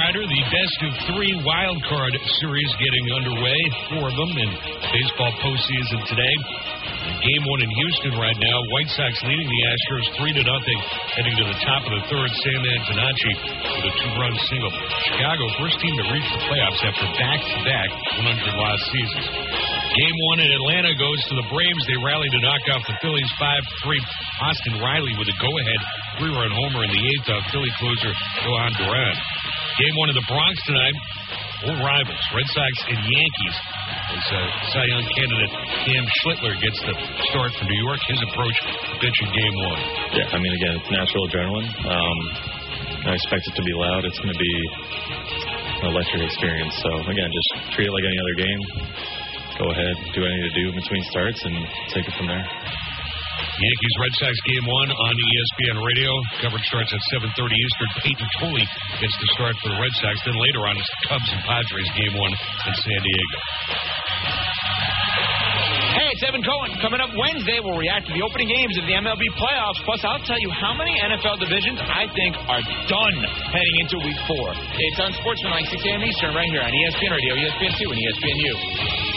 reminder, the best-of-3 wild card series getting underway, 4 of them in baseball postseason today. Game 1 in Houston right now. White Sox leading the Astros 3-0, heading to the top of the third. Sam Antonacci with a 2-run single. Chicago, first team to reach the playoffs after back-to-back 100-loss seasons. Game 1 in Atlanta goes to the Braves. They rallied to knock off the Phillies 5-3. Austin Riley with a go-ahead 3-run homer in the 8th of Philly closer Johan Duran. Game 1 in the Bronx tonight. Old rivals, Red Sox and Yankees. As Cy Young candidate Cam Schlittler gets the start for New York. His approach to pitch in Game 1. Yeah, I mean, again, it's natural adrenaline. I expect it to be loud. It's going to be an electric experience. So, again, just treat it like any other game. Go ahead, do what I need to do between starts, and take it from there. Yankees-Red Sox Game 1 on ESPN Radio. Coverage starts at 7:30 Eastern. Peyton Tolley gets the start for the Red Sox. Then later on, it's Cubs and Padres Game 1 in San Diego. Hey, it's Evan Cohen. Coming up Wednesday, we'll react to the opening games of the MLB playoffs. Plus, I'll tell you how many NFL divisions I think are done heading into Week 4. It's on Sportsmanlike 6 a.m. Eastern right here on ESPN Radio, ESPN2, and ESPNU.